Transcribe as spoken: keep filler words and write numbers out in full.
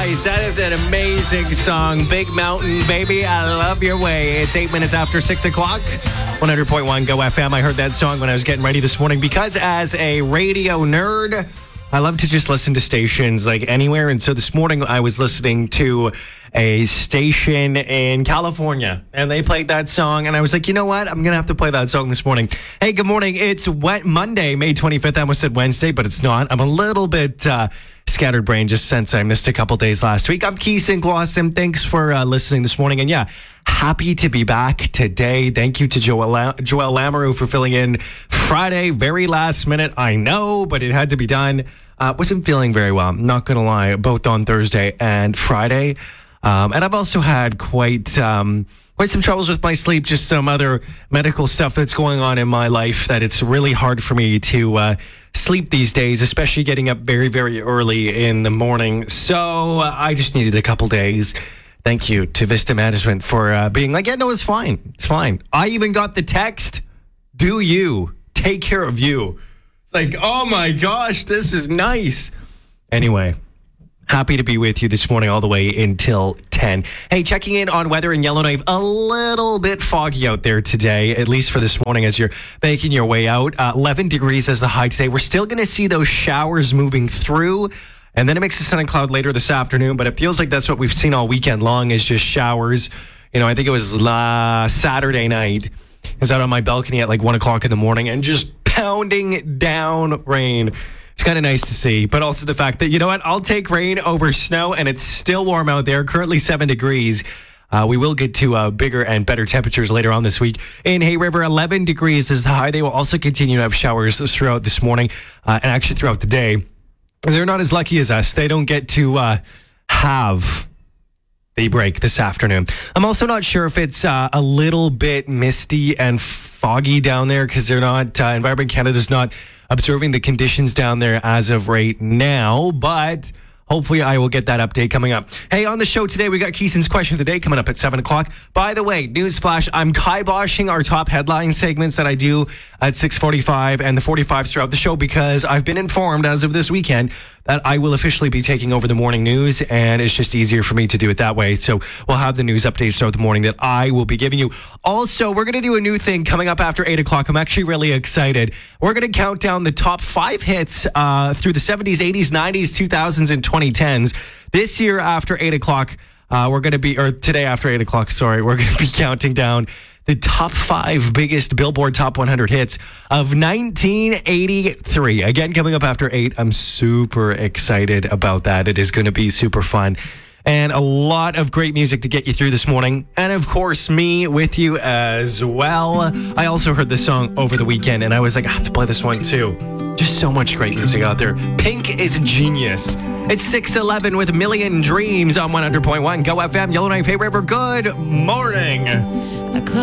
Eyes. That is an amazing song. Big Mountain, baby. I love your way. It's eight minutes after six o'clock. one hundred point one Go F M. I heard that song when I was getting ready this morning because as a radio nerd, I love to just listen to stations like anywhere. And so this morning I was listening to a station in California and they played that song. And I was like, you know what? I'm going to have to play that song this morning. Hey, good morning. It's wet Monday, May twenty-fifth. I almost said Wednesday, but it's not. I'm a little bit uh, scattered brain just since I missed a couple days last week. I'm Keeson Glosson. Thanks for uh, listening this morning. And yeah, happy to be back today. Thank you to Joel, La- Joel Lamoureux for filling in Friday. Very last minute, I know, but it had to be done. Uh, wasn't feeling very well, I'm not going to lie, both on Thursday and Friday. Um, and I've also had quite um, quite some troubles with my sleep, just some other medical stuff that's going on in my life that it's really hard for me to uh, sleep these days, especially getting up very, very early in the morning. So uh, I just needed a couple days. Thank you to Vista Management for uh, being like, yeah, no, it's fine. It's fine. I even got the text, do you, take care of you. It's like, oh my gosh, this is nice. Anyway. Happy to be with you this morning all the way until ten. Hey, checking in on weather in Yellowknife. A little bit foggy out there today, at least for this morning as you're making your way out. Uh, eleven degrees as the high today. We're still going to see those showers moving through. And then it makes a sun and cloud later this afternoon. But it feels like that's what we've seen all weekend long is just showers. You know, I think it was uh, Saturday night. I was out on my balcony at like one o'clock in the morning and just pounding down rain. It's kind of nice to see, but also the fact that, you know what, I'll take rain over snow, and it's still warm out there, currently seven degrees. Uh, we will get to uh, bigger and better temperatures later on this week. In Hay River, eleven degrees is the high. They will also continue to have showers throughout this morning uh, and actually throughout the day. They're not as lucky as us. They don't get to uh, have the break this afternoon. I'm also not sure if it's uh, a little bit misty and foggy down there because they're not, uh, Environment Canada's not observing the conditions down there as of right now, but hopefully I will get that update coming up. Hey, on the show today, we got Keeson's question of the day coming up at seven o'clock. By the way, newsflash, I'm kiboshing our top headline segments that I do at six forty-five and the forty-fives throughout the show because I've been informed as of this weekend that I will officially be taking over the morning news, and it's just easier for me to do it that way. So we'll have the news updates throughout the morning that I will be giving you. Also, we're going to do a new thing coming up after eight o'clock. I'm actually really excited. We're going to count down the top five hits uh, through the seventies, eighties, nineties, two thousands, and twenty tens. This year after eight o'clock, uh, we're going to be, or today after eight o'clock, sorry, we're going to be counting down the top five biggest Billboard Top one hundred hits of nineteen eighty-three. Again, coming up after eight. I'm super excited about that. It is going to be super fun. And a lot of great music to get you through this morning. And of course, me with you as well. I also heard this song over the weekend and I was like, I have to play this one too. Just so much great music out there. Pink is a genius. It's six eleven with Million Dreams on one hundred point one Go F M, Yellowknife, Hay River. Good morning.